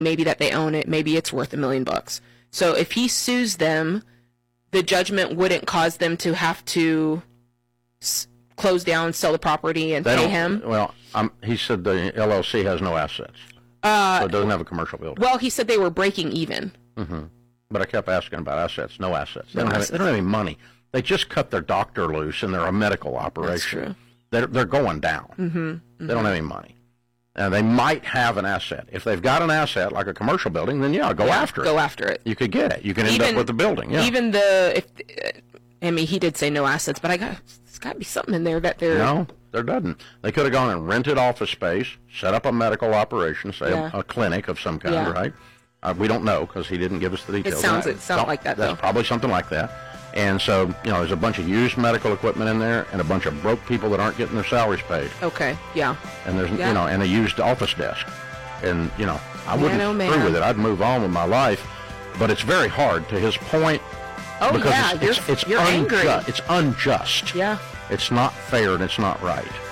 maybe that they own it, maybe it's worth $1 million. So if he sues them, the judgment wouldn't cause them to have to close down, sell the property, and pay him. Well, he said the LLC has no assets, so it doesn't have a commercial building. Well, he said they were breaking even. Mm-hmm. But I kept asking about assets. No assets. They don't have any money. They just cut their doctor loose, and they're a medical operation. That's true. They're going down. Mm-hmm. Mm-hmm. They don't have any money. And they might have an asset. If they've got an asset, like a commercial building, then go after it. Go after it. You could get it. You can end up with the building. Yeah. Even he did say no assets, but there's got to be something in there that they're... No, there doesn't. They could have gone and rented office space, set up a medical operation, say a clinic of some kind, right? We don't know because he didn't give us the details. It sounds like that, though. That's probably something like that. And so, there's a bunch of used medical equipment in there and a bunch of broke people that aren't getting their salaries paid. Okay, yeah. And there's, and a used office desk. And, I wouldn't screw with it. I'd move on with my life. But it's very hard, to his point. Oh, because it's you're angry. It's unjust. Yeah. It's not fair and it's not right.